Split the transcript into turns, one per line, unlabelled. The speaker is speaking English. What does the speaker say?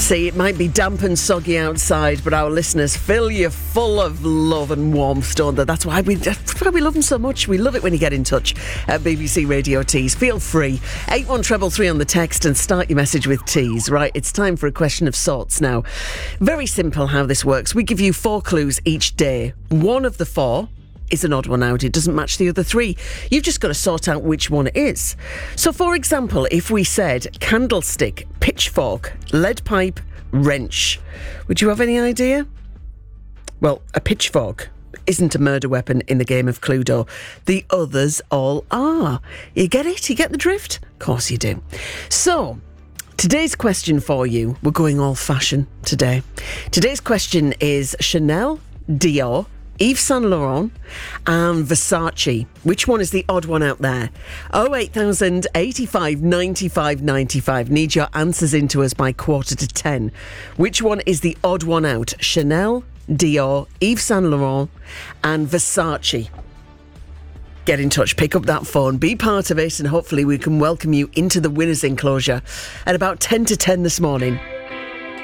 See, it might be damp and soggy outside, but our listeners fill you full of love and warmth, don't they? That's why we love them so much. We love it when you get in touch at BBC Radio Tees. Feel free. 81333 on the text and start your message with Tees. Right, it's time for a question of sorts now. Very simple how this works. We give you 4 clues each day. One of the 4 is an odd one out. It doesn't match the other 3. You've just got to sort out which one it is. So, for example, if we said candlestick, pitchfork, lead pipe, wrench, would you have any idea? Well, a pitchfork isn't a murder weapon in the game of Cluedo. The others all are. You get it? You get the drift? Of course you do. So, today's question for you, we're going old-fashioned today. Today's question is Chanel, Dior, Yves Saint Laurent and Versace. Which one is the odd one out there? 08000 85 95 95. Need your answers into us by 9:45. Which one is the odd one out? Chanel, Dior, Yves Saint Laurent and Versace. Get in touch, pick up that phone, be part of it, and hopefully we can welcome you into the winner's enclosure at about 10 to 10 this morning.